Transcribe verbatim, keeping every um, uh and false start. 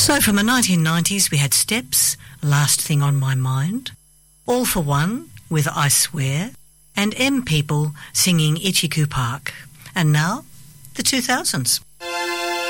So from the nineteen nineties we had Steps, Last Thing on My Mind, All for One with I Swear, and M People singing Ichiku Park. And now, the two thousands.